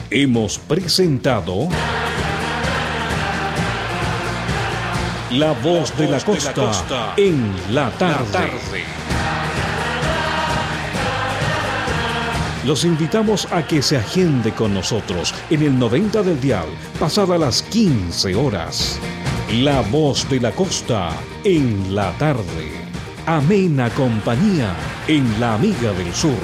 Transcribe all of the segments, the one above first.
Hemos presentado La Voz de la Costa en la tarde. Los invitamos a que se agende con nosotros en el 90 del dial, pasada las 15 horas. La Voz de la Costa en la tarde. Amena compañía en La Amiga del Sur.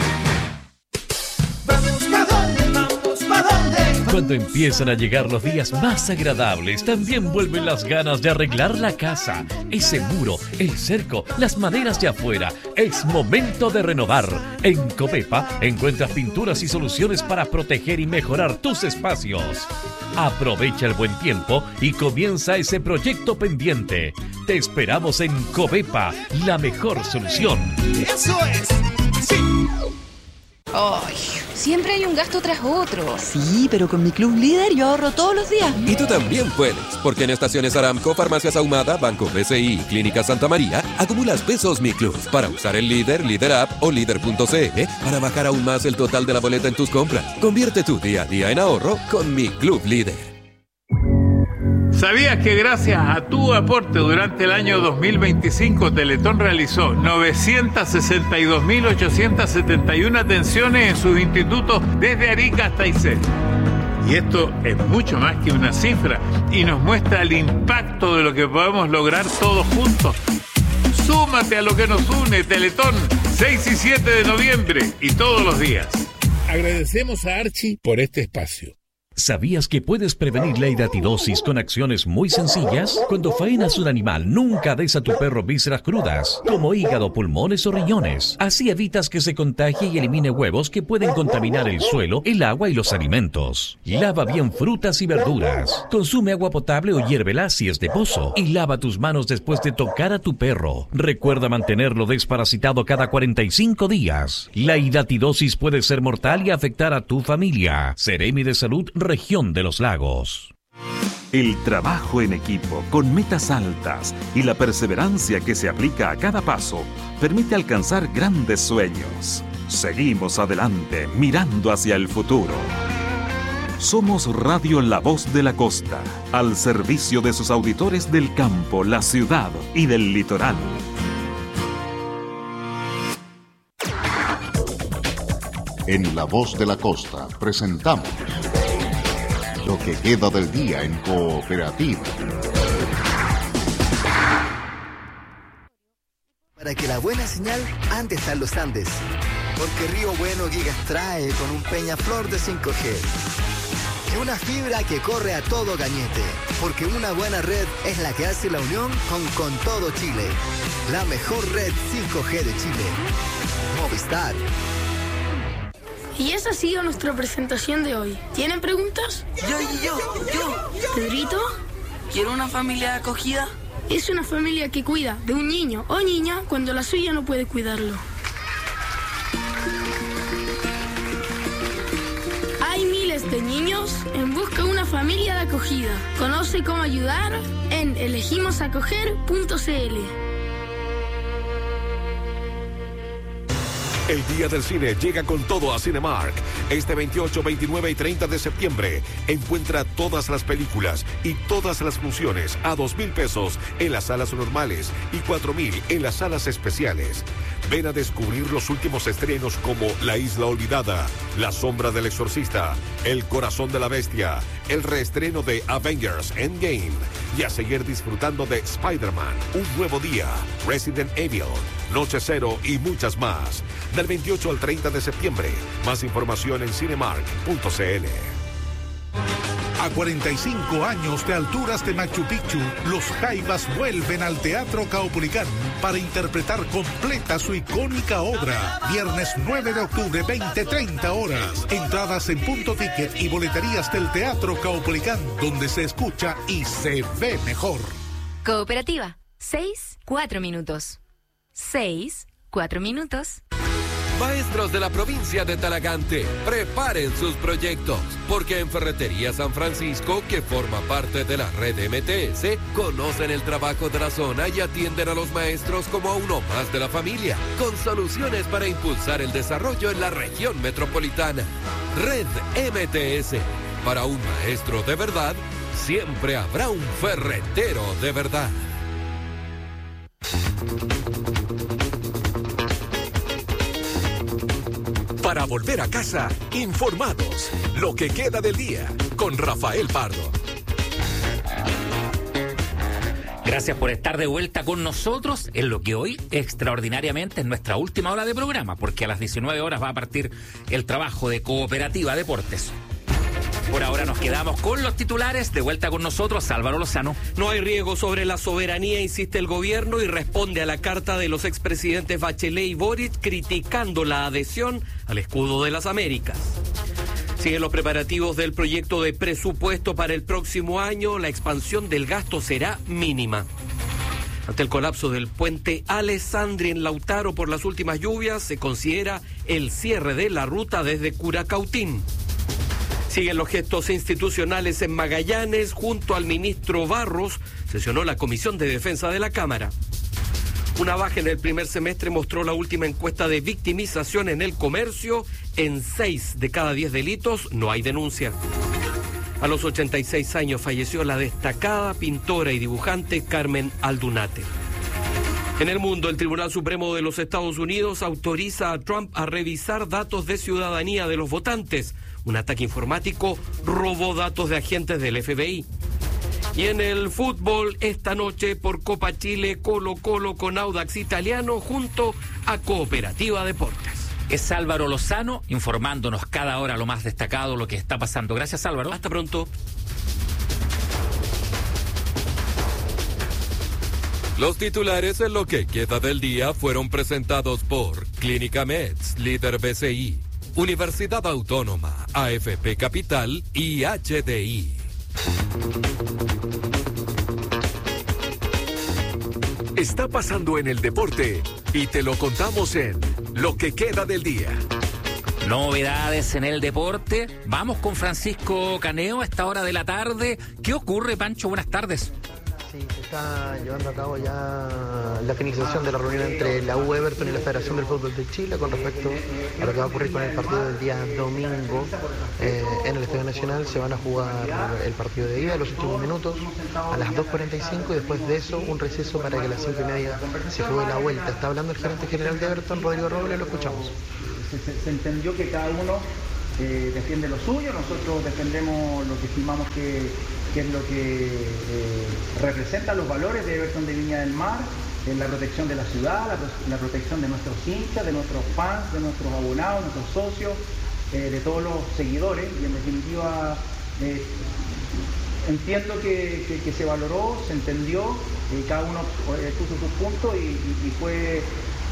Cuando empiezan a llegar los días más agradables, también vuelven las ganas de arreglar la casa, ese muro, el cerco, las maderas de afuera. Es momento de renovar. En Covepa encuentras pinturas y soluciones para proteger y mejorar tus espacios. Aprovecha el buen tiempo y comienza ese proyecto pendiente. Te esperamos en Covepa, la mejor solución. ¡Eso es! ¡Sí! Ay, siempre hay un gasto tras otro. Sí, pero con mi Club Líder yo ahorro todos los días. Y tú también puedes, porque en Estaciones Aramco, Farmacias Ahumada, Banco BCI y Clínica Santa María, acumulas pesos Mi Club para usar el Líder, Líder App o Líder.cl para bajar aún más el total de la boleta en tus compras. Convierte tu día a día en ahorro con Mi Club Líder. ¿Sabías que gracias a tu aporte durante el año 2025 Teletón realizó 962.871 atenciones en sus institutos desde Arica hasta Aysén? Y esto es mucho más que una cifra y nos muestra el impacto de lo que podemos lograr todos juntos. Súmate a lo que nos une, Teletón, 6 y 7 de noviembre y todos los días. Agradecemos a Archie por este espacio. ¿Sabías que puedes prevenir la hidatidosis con acciones muy sencillas? Cuando faenas un animal, nunca des a tu perro vísceras crudas, como hígado, pulmones o riñones. Así evitas que se contagie y elimine huevos que pueden contaminar el suelo, el agua y los alimentos. Lava bien frutas y verduras. Consume agua potable o hiérvela si es de pozo. Y lava tus manos después de tocar a tu perro. Recuerda mantenerlo desparasitado cada 45 días. La hidatidosis puede ser mortal y afectar a tu familia. Seremi de Salud, Región de los Lagos. El trabajo en equipo, con metas altas y la perseverancia que se aplica a cada paso, permite alcanzar grandes sueños. Seguimos adelante, mirando hacia el futuro. Somos Radio La Voz de la Costa, al servicio de sus auditores del campo, la ciudad y del litoral. En La Voz de la Costa presentamos lo que queda del día en Cooperativa. Para que la buena señal ande está en los Andes. Porque Río Bueno Gigas trae con un Peñaflor de 5G. Y una fibra que corre a todo gañete. Porque una buena red es la que hace la unión con todo Chile. La mejor red 5G de Chile. Movistar. Y esa ha sido nuestra presentación de hoy. ¿Tienen preguntas? Yo. ¿Pedrito? ¿Quiero una familia de acogida? Es una familia que cuida de un niño o niña cuando la suya no puede cuidarlo. Hay miles de niños en busca de una familia de acogida. Conoce cómo ayudar en elegimosacoger.cl. El Día del Cine llega con todo a Cinemark. Este 28, 29 y 30 de septiembre encuentra todas las películas y todas las funciones a 2,000 pesos en las salas normales y 4,000 en las salas especiales. Ven a descubrir los últimos estrenos como La Isla Olvidada, La Sombra del Exorcista, El Corazón de la Bestia, el reestreno de Avengers Endgame y a seguir disfrutando de Spider-Man, Un Nuevo Día, Resident Evil, Noche Cero y muchas más. Del 28 al 30 de septiembre. Más información en cinemark.cl. A 45 años de alturas de Machu Picchu, los Jaivas vuelven al Teatro Caupolicán para interpretar completa su icónica obra. Viernes 9 de octubre, 20-30 horas. Entradas en Punto Ticket y boleterías del Teatro Caupolicán, donde se escucha y se ve mejor. Cooperativa, 6-4 minutos. 6-4 minutos. Maestros de la provincia de Talagante, preparen sus proyectos, porque en Ferretería San Francisco, que forma parte de la red MTS, conocen el trabajo de la zona y atienden a los maestros como a uno más de la familia, con soluciones para impulsar el desarrollo en la región metropolitana. Red MTS. Para un maestro de verdad, siempre habrá un ferretero de verdad. Para volver a casa, informados. Lo que queda del día, con Rafael Pardo. Gracias por estar de vuelta con nosotros en lo que hoy extraordinariamente es nuestra última hora de programa, porque a las 19 horas va a partir el trabajo de Cooperativa Deportes. Por ahora nos quedamos con los titulares. De vuelta con nosotros, Álvaro Lozano. No hay riesgo sobre la soberanía, insiste el gobierno, y responde a la carta de los expresidentes Bachelet y Boric criticando la adhesión al escudo de las Américas. Siguen los preparativos del proyecto de presupuesto para el próximo año. La expansión del gasto será mínima. Ante el colapso del puente Alessandri en Lautaro por las últimas lluvias, se considera el cierre de la ruta desde Curacautín. Siguen los gestos institucionales en Magallanes. Junto al ministro Barros, sesionó la Comisión de Defensa de la Cámara. Una baja en el primer semestre mostró la última encuesta de victimización en el comercio. En 6 de cada 10 delitos no hay denuncia. A los 86 años falleció la destacada pintora y dibujante Carmen Aldunate. En el mundo, el Tribunal Supremo de los Estados Unidos autoriza a Trump a revisar datos de ciudadanía de los votantes. Un ataque informático robó datos de agentes del FBI. Y en el fútbol, esta noche por Copa Chile, Colo-Colo con Audax Italiano junto a Cooperativa Deportes. Es Álvaro Lozano informándonos cada hora lo más destacado, lo que está pasando. Gracias, Álvaro. Hasta pronto. Los titulares en lo que queda del día fueron presentados por Clínica Meds, líder BCI, Universidad Autónoma, AFP Capital y HDI. Está pasando en el deporte y te lo contamos en Lo que queda del día. Novedades en el deporte. Vamos con Francisco Caneo a esta hora de la tarde. ¿Qué ocurre, Pancho? Buenas tardes. Sí, se está llevando a cabo ya la finalización de la reunión entre la U Everton y la Federación del Fútbol de Chile con respecto a lo que va a ocurrir con el partido del día domingo en el Estadio Nacional. Se van a jugar el partido de ida, los últimos minutos, a las 2:45, y después de eso un receso para que a las 5:30 se juegue la vuelta. Está hablando el gerente general de Everton, Rodrigo Robles, lo escuchamos. Se entendió que cada uno defiende lo suyo, nosotros defendemos lo que estimamos que es lo que representa los valores de Everton de Viña del Mar, la protección de la ciudad, la protección de nuestros hinchas, de nuestros fans, de nuestros abonados, nuestros socios, de todos los seguidores, y en definitiva entiendo que se valoró, se entendió, cada uno puso sus puntos y fue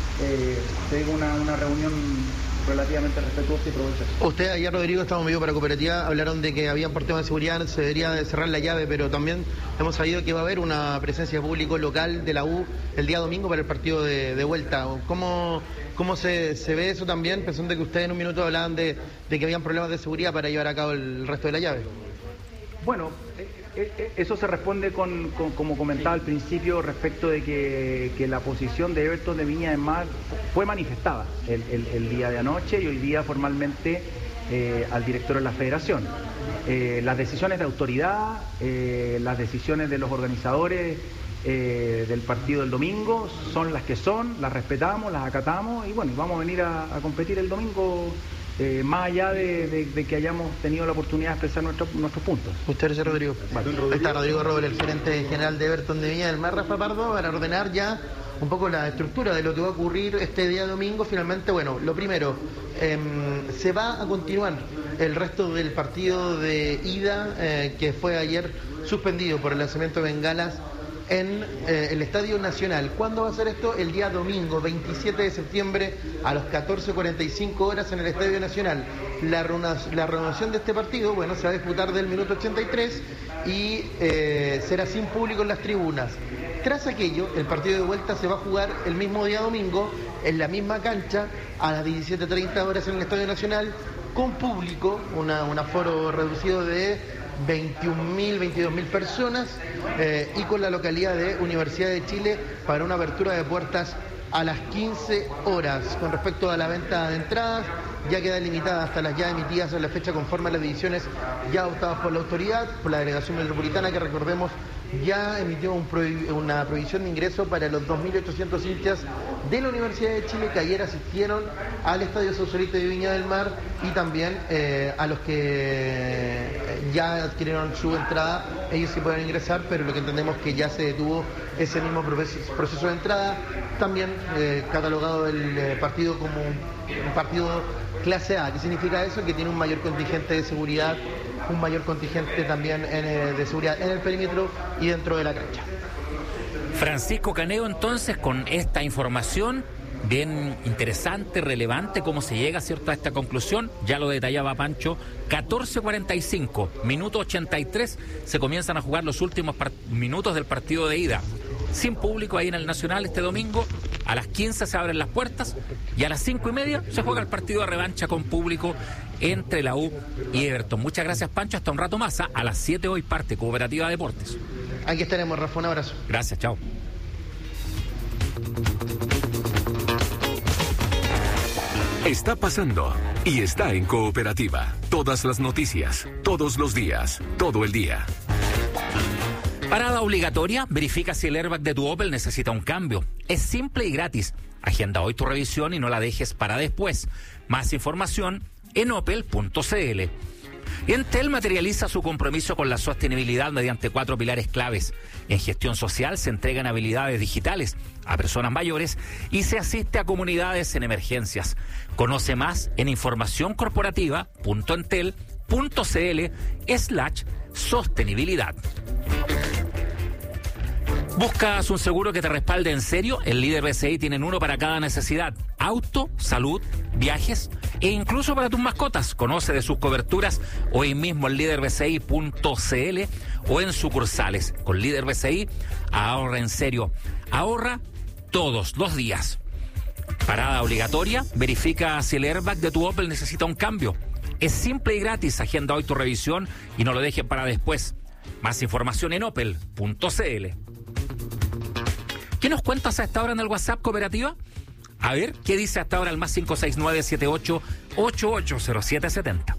una reunión relativamente respetuosa y provechosa. Usted ayer, Rodrigo, estaba en vivo para Cooperativa, hablaron de que había por temas de seguridad, se debería cerrar la llave, pero también hemos sabido que va a haber una presencia de público local de la U el día domingo para el partido de vuelta. ¿Cómo se ve eso también, pensando que ustedes en un minuto hablaban de que habían problemas de seguridad para llevar a cabo el resto de la llave? Bueno, eso se responde como comentaba al principio, respecto de que la posición de Everton de Viña del Mar fue manifestada el día de anoche, y hoy día formalmente al director de la federación. Las decisiones de autoridad, las decisiones de los organizadores del partido del domingo son las que son, las respetamos, las acatamos, y bueno, vamos a venir a competir el domingo. Más allá de que hayamos tenido la oportunidad de expresar nuestros puntos. Usted, señor Rodrigo. Vale. Está Rodrigo Robles, el gerente general de Everton de Viña del Mar. Rafa Pardo, para ordenar ya un poco la estructura de lo que va a ocurrir este día domingo. Finalmente, bueno, lo primero, se va a continuar el resto del partido de ida que fue ayer suspendido por el lanzamiento de bengalas en el Estadio Nacional. ¿Cuándo va a ser esto? El día domingo, 27 de septiembre, a las 14:45 horas en el Estadio Nacional. La renovación de este partido, bueno, se va a disputar del minuto 83 y será sin público en las tribunas. Tras aquello, el partido de vuelta se va a jugar el mismo día domingo, en la misma cancha, a las 17:30 horas en el Estadio Nacional, con público, un aforo reducido de 21.000, 22.000 personas, y con la localidad de Universidad de Chile para una apertura de puertas a las 15 horas. Con respecto a la venta de entradas, ya queda limitada hasta las ya emitidas en la fecha conforme a las decisiones ya adoptadas por la autoridad, por la delegación metropolitana, que recordemos ya emitió una prohibición de ingreso para los 2.800 hinchas de la Universidad de Chile que ayer asistieron al Estadio Sausalito de Viña del Mar, y también a los que ya adquirieron su entrada, ellos sí pueden ingresar, pero lo que entendemos que ya se detuvo ese mismo proceso de entrada. También catalogado el partido como un partido clase A. ¿Qué significa eso? Que tiene un mayor contingente de seguridad, un mayor contingente también de seguridad en el perímetro y dentro de la cancha. Francisco Caneo, entonces, con esta información bien interesante, relevante, cómo se llega, ¿cierto?, a esta conclusión. Ya lo detallaba Pancho. 14:45, minuto 83, se comienzan a jugar los últimos minutos del partido de ida. Sin público ahí en el Nacional este domingo. A las 15 se abren las puertas y a las 5:30 se juega el partido de revancha con público entre la U y Everton. Muchas gracias, Pancho. Hasta un rato más. A las 7 hoy parte Cooperativa Deportes. Aquí estaremos, Rafa. Un abrazo. Gracias, chao. Está pasando y está en Cooperativa. Todas las noticias, todos los días, todo el día. Parada obligatoria, verifica si el airbag de tu Opel necesita un cambio. Es simple y gratis. Agenda hoy tu revisión y no la dejes para después. Más información en opel.cl. Entel materializa su compromiso con la sostenibilidad mediante 4 pilares claves. En gestión social se entregan habilidades digitales a personas mayores y se asiste a comunidades en emergencias. Conoce más en informacioncorporativa.entel.cl/sostenibilidad. ¿Buscas un seguro que te respalde en serio? En Líder BCI tienen uno para cada necesidad. Auto, salud, viajes e incluso para tus mascotas. Conoce de sus coberturas hoy mismo en liderbci.cl o en sucursales. Con Líder BCI, ahorra en serio. Ahorra todos los días. Parada obligatoria, verifica si el airbag de tu Opel necesita un cambio. Es simple y gratis. Agenda hoy tu revisión y no lo dejes para después. Más información en opel.cl. ¿Qué nos cuentas a esta hora en el WhatsApp Cooperativa? A ver, ¿qué dice hasta ahora el más 569-78880770?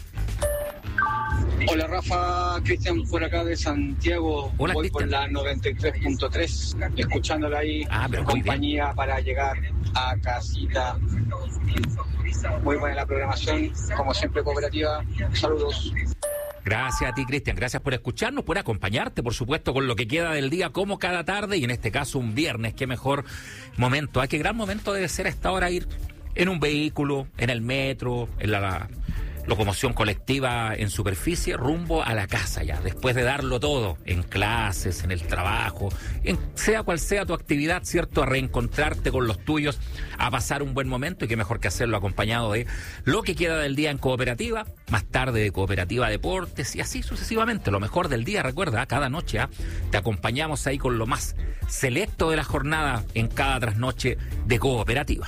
Hola Rafa, Cristian por acá de Santiago. Hola, voy Cristian. por la 93.3, escuchándola ahí pero en compañía para llegar a casita. Muy buena la programación, como siempre Cooperativa. Saludos. Gracias a ti, Cristian. Gracias por escucharnos, por acompañarte, por supuesto, con lo que queda del día, como cada tarde, y en este caso un viernes. Qué mejor momento. Qué gran momento debe ser a esta hora ir en un vehículo, en el metro, en la locomoción colectiva en superficie, rumbo a la casa ya, después de darlo todo, en clases, en el trabajo, sea cual sea tu actividad, ¿cierto? A reencontrarte con los tuyos, a pasar un buen momento, y qué mejor que hacerlo acompañado de lo que queda del día en Cooperativa, más tarde de Cooperativa Deportes, y así sucesivamente, lo mejor del día. Recuerda, cada noche te acompañamos ahí con lo más selecto de la jornada en cada trasnoche de Cooperativa.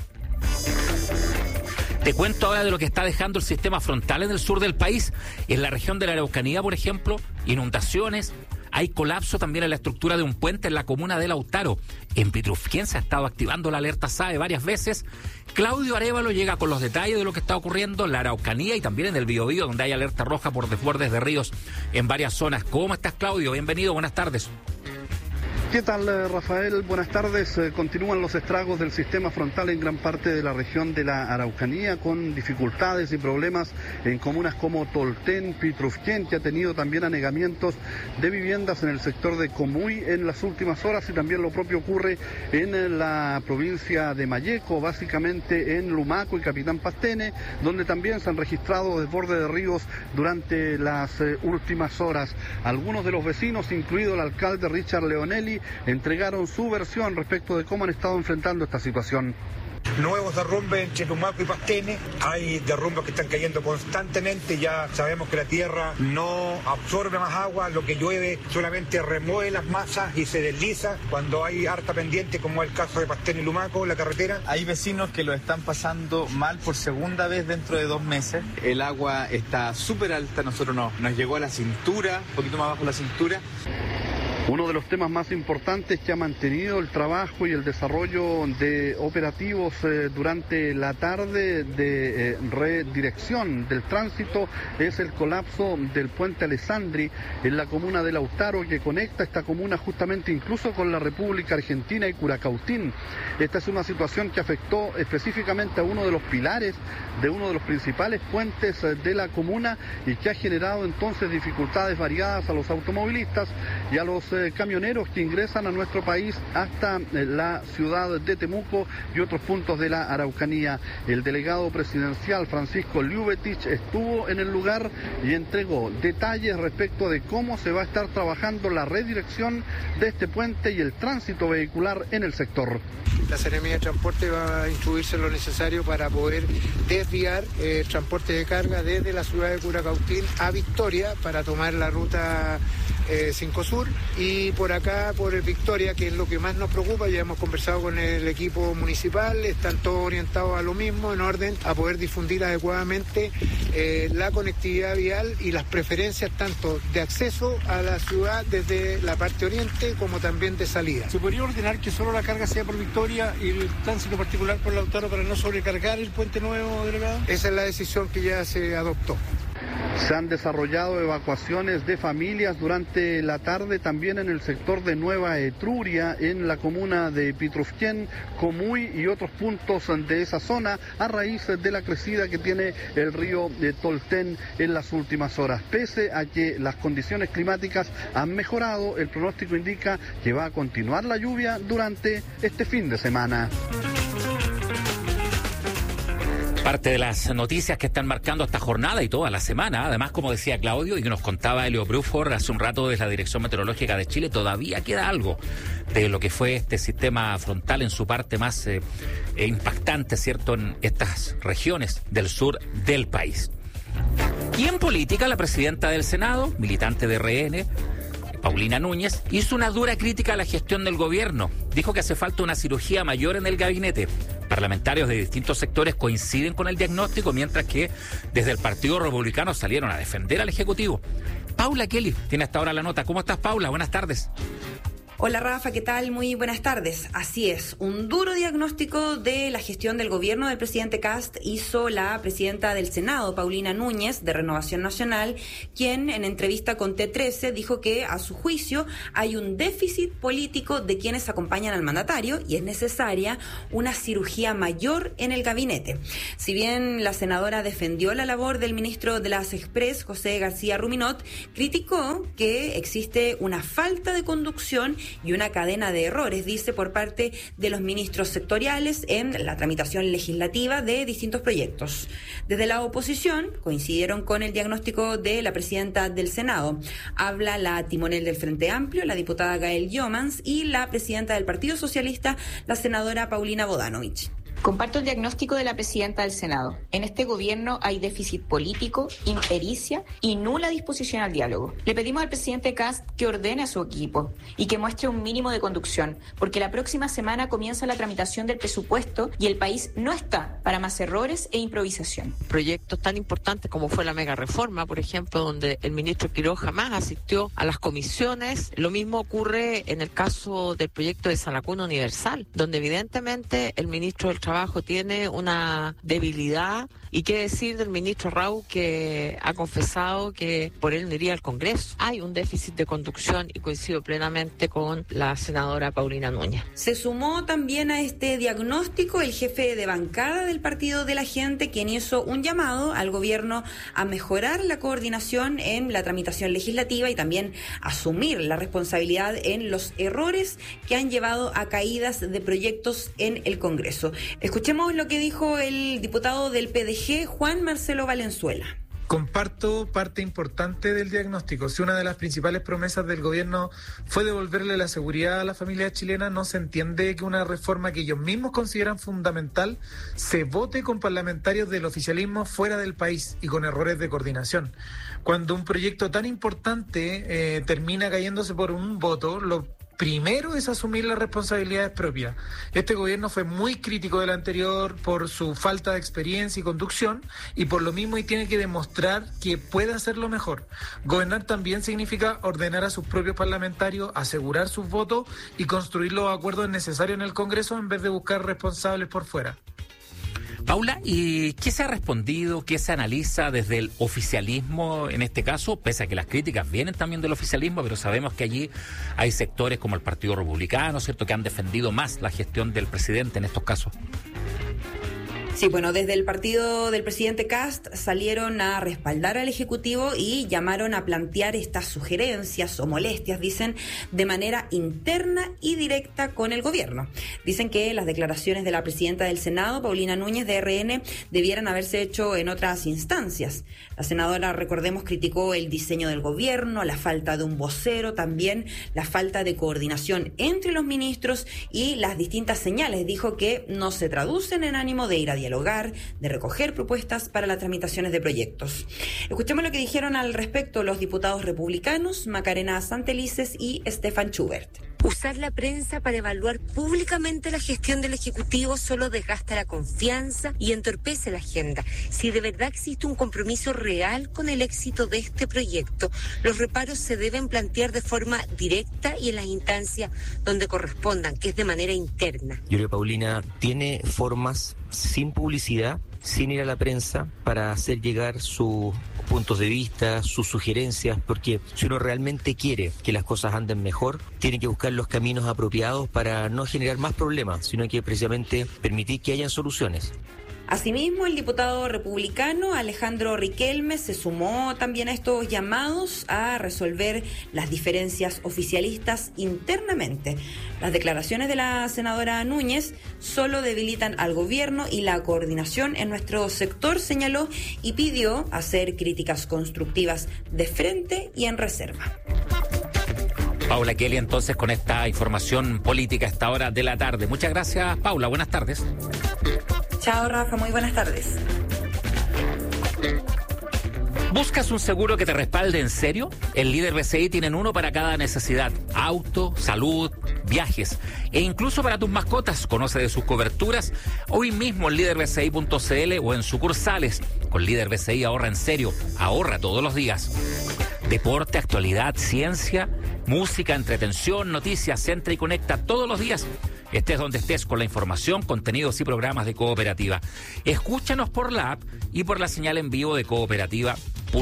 Te cuento ahora de lo que está dejando el sistema frontal en el sur del país. En la región de la Araucanía, por ejemplo, inundaciones. Hay colapso también en la estructura de un puente en la comuna de Lautaro. En Pitrufquén se ha estado activando la alerta SAE varias veces. Claudio Arévalo llega con los detalles de lo que está ocurriendo en la Araucanía y también en el Biobío, donde hay alerta roja por desbordes de ríos en varias zonas. ¿Cómo estás, Claudio? Bienvenido, buenas tardes. ¿Qué tal, Rafael? Buenas tardes. Continúan los estragos del sistema frontal en gran parte de la región de la Araucanía, con dificultades y problemas en comunas como Tolten, Pitrufquén, que ha tenido también anegamientos de viviendas en el sector de Comuy en las últimas horas, y también lo propio ocurre en la provincia de Malleco, básicamente en Lumaco y Capitán Pastene, donde también se han registrado desbordes de ríos durante las últimas horas. Algunos de los vecinos, incluido el alcalde Richard Leonelli, entregaron su versión respecto de cómo han estado enfrentando esta situación. Nuevos derrumbes entre Lumaco y Pastene, hay derrumbes que están cayendo constantemente, ya sabemos que la tierra no absorbe más agua, lo que llueve solamente remueve las masas y se desliza cuando hay harta pendiente, como es el caso de Pastene y Lumaco, la carretera. Hay vecinos que lo están pasando mal por segunda vez dentro de 2 meses, el agua está súper alta, nosotros nos llegó a la cintura, un poquito más abajo de la cintura. Uno de los temas más importantes que ha mantenido el trabajo y el desarrollo de operativos durante la tarde de redirección del tránsito es el colapso del puente Alessandri en la comuna de Lautaro, que conecta esta comuna justamente incluso con la República Argentina y Curacautín. Esta es una situación que afectó específicamente a uno de los pilares de uno de los principales puentes de la comuna y que ha generado entonces dificultades variadas a los automovilistas y a los camioneros que ingresan a nuestro país hasta la ciudad de Temuco y otros puntos de la Araucanía. El delegado presidencial Francisco Liubetich estuvo en el lugar y entregó detalles respecto de cómo se va a estar trabajando la redirección de este puente y el tránsito vehicular en el sector. La Seremía de Transporte va a instruirse lo necesario para poder desviar transporte de carga desde la ciudad de Curacautín a Victoria para tomar la ruta 5 Sur y por acá por Victoria, que es lo que más nos preocupa. Ya hemos conversado con el equipo municipal, están todos orientados a lo mismo en orden a poder difundir adecuadamente la conectividad vial y las preferencias tanto de acceso a la ciudad desde la parte oriente como también de salida. ¿Se podría ordenar que solo la carga sea por Victoria y el tránsito particular por Lautaro para no sobrecargar el puente nuevo, delegado? Esa es la decisión que ya se adoptó. Se han desarrollado evacuaciones de familias durante la tarde también en el sector de Nueva Etruria, en la comuna de Pitrufquén, Comuy y otros puntos de esa zona a raíz de la crecida que tiene el río Tolten en las últimas horas. Pese a que las condiciones climáticas han mejorado, el pronóstico indica que va a continuar la lluvia durante este fin de semana. Parte de las noticias que están marcando esta jornada y toda la semana, además, como decía Claudio y que nos contaba Elio Bruford hace un rato desde la Dirección Meteorológica de Chile, todavía queda algo de lo que fue este sistema frontal en su parte más impactante, ¿cierto?, en estas regiones del sur del país. Y en política, la presidenta del Senado, militante de RN, Paulina Núñez, hizo una dura crítica a la gestión del gobierno. Dijo que hace falta una cirugía mayor en el gabinete. Parlamentarios de distintos sectores coinciden con el diagnóstico, mientras que desde el Partido Republicano salieron a defender al Ejecutivo. Paula Kelly tiene hasta ahora la nota. ¿Cómo estás, Paula? Buenas tardes. Hola Rafa, ¿qué tal? Muy buenas tardes. Así es, un duro diagnóstico de la gestión del gobierno del presidente Kast hizo la presidenta del Senado, Paulina Núñez, de Renovación Nacional, quien en entrevista con T13 dijo que a su juicio hay un déficit político de quienes acompañan al mandatario y es necesaria una cirugía mayor en el gabinete. Si bien la senadora defendió la labor del ministro de las Express, José García Ruminot, criticó que existe una falta de conducción y una cadena de errores, dice, por parte de los ministros sectoriales en la tramitación legislativa de distintos proyectos. Desde la oposición coincidieron con el diagnóstico de la presidenta del Senado. Habla la timonel del Frente Amplio, la diputada Gael Yomans, y la presidenta del Partido Socialista, la senadora Paulina Bodanovich. Comparto el diagnóstico de la presidenta del Senado. En este gobierno hay déficit político, impericia y nula disposición al diálogo. Le pedimos al presidente Kast que ordene a su equipo y que muestre un mínimo de conducción, porque la próxima semana comienza la tramitación del presupuesto y el país no está para más errores e improvisación. Proyectos tan importantes como fue la mega reforma, por ejemplo, donde el ministro Quiroga jamás asistió a las comisiones. Lo mismo ocurre en el caso del proyecto de Salacuna Universal, donde evidentemente el ministro del Trabajo tiene una debilidad. Y qué decir del ministro Rau, que ha confesado que por él no iría al Congreso. Hay un déficit de conducción y coincido plenamente con la senadora Paulina Núñez. Se sumó también a este diagnóstico el jefe de bancada del Partido de la Gente, quien hizo un llamado al gobierno a mejorar la coordinación en la tramitación legislativa y también asumir la responsabilidad en los errores que han llevado a caídas de proyectos en el Congreso. Escuchemos lo que dijo el diputado del PDG, Juan Marcelo Valenzuela. Comparto parte importante del diagnóstico. Si una de las principales promesas del gobierno fue devolverle la seguridad a la familia chilena, no se entiende que una reforma que ellos mismos consideran fundamental se vote con parlamentarios del oficialismo fuera del país y con errores de coordinación. Cuando un proyecto tan importante termina cayéndose por un voto, lo primero es asumir las responsabilidades propias. Este gobierno fue muy crítico del anterior por su falta de experiencia y conducción, y por lo mismo y tiene que demostrar que puede hacerlo mejor. Gobernar también significa ordenar a sus propios parlamentarios, asegurar sus votos y construir los acuerdos necesarios en el Congreso en vez de buscar responsables por fuera. Paula, ¿y qué se ha respondido, qué se analiza desde el oficialismo en este caso? Pese a que las críticas vienen también del oficialismo, pero sabemos que allí hay sectores como el Partido Republicano, ¿cierto?, que han defendido más la gestión del presidente en estos casos. Sí, bueno, desde el partido del presidente Kast salieron a respaldar al Ejecutivo y llamaron a plantear estas sugerencias o molestias, dicen, de manera interna y directa con el gobierno. Dicen que las declaraciones de la presidenta del Senado, Paulina Núñez, de RN, debieran haberse hecho en otras instancias. La senadora, recordemos, criticó el diseño del gobierno, la falta de un vocero, también la falta de coordinación entre los ministros y las distintas señales. Dijo que no se traducen en ánimo de ir a dialogar, de recoger propuestas para las tramitaciones de proyectos. Escuchemos lo que dijeron al respecto los diputados republicanos Macarena Santelices y Stefan Schubert. Usar la prensa para evaluar públicamente la gestión del Ejecutivo solo desgasta la confianza y entorpece la agenda. Si de verdad existe un compromiso real con el éxito de este proyecto, los reparos se deben plantear de forma directa y en las instancias donde correspondan, que es de manera interna. Yo creo que Paulina tiene formas sin publicidad, sin ir a la prensa, para hacer llegar sus puntos de vista, sus sugerencias, porque si uno realmente quiere que las cosas anden mejor, tiene que buscar los caminos apropiados para no generar más problemas, sino que precisamente permitir que hayan soluciones. Asimismo, el diputado republicano Alejandro Riquelme se sumó también a estos llamados a resolver las diferencias oficialistas internamente. Las declaraciones de la senadora Núñez solo debilitan al gobierno y la coordinación en nuestro sector, señaló, y pidió hacer críticas constructivas de frente y en reserva. Paula Kelly, entonces, con esta información política a esta hora de la tarde. Muchas gracias, Paula. Buenas tardes. Chao, Rafa. Muy buenas tardes. ¿Buscas un seguro que te respalde en serio? El Líder BCI tienen uno para cada necesidad. Auto, salud, viajes e incluso para tus mascotas. Conoce de sus coberturas hoy mismo en liderbci.cl o en sucursales. Con Líder BCI ahorra en serio. Ahorra todos los días. Deporte, actualidad, ciencia, música, entretención, noticias, entra y conecta todos los días. Estés donde estés, con la información, contenidos y programas de Cooperativa. Escúchanos por la app y por la señal en vivo de cooperativa.cl.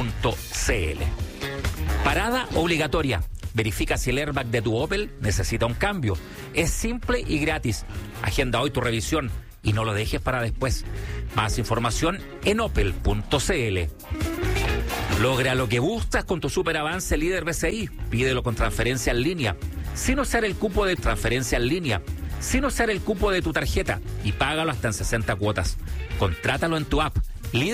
Parada obligatoria. Verifica si el airbag de tu Opel necesita un cambio. Es simple y gratis. Agenda hoy tu revisión y no lo dejes para después. Más información en opel.cl. Logra lo que buscas con tu superavance Líder BCI. Pídelo con transferencia en línea, sin usar el cupo de transferencia en línea, sin usar el cupo de tu tarjeta, y págalo hasta en 60 cuotas. Contrátalo en tu app